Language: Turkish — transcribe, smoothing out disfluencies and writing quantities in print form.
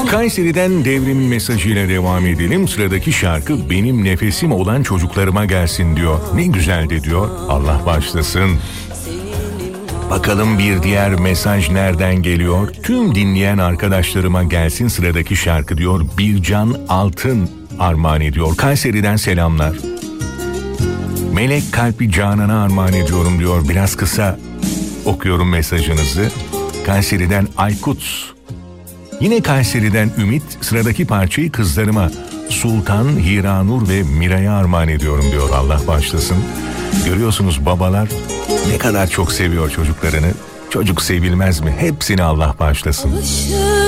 Kayseri'den devrimin mesajıyla devam edelim. Sıradaki şarkı benim nefesim olan çocuklarıma gelsin diyor. Ne güzel de diyor. Allah başlasın. Bakalım bir diğer mesaj nereden geliyor? Tüm dinleyen arkadaşlarıma gelsin sıradaki şarkı diyor. Bircan Altın armağan ediyor. Kayseri'den selamlar. Melek kalbi Canan'a armağan ediyorum diyor. Biraz kısa okuyorum mesajınızı. Kayseri'den Aykut. Yine Kayseri'den Ümit, sıradaki parçayı kızlarıma Sultan, Hiranur ve Miray'a armağan ediyorum diyor. Allah başlasın. Görüyorsunuz babalar ne kadar çok seviyor çocuklarını. Çocuk sevilmez mi? Hepsini Allah bağışlasın.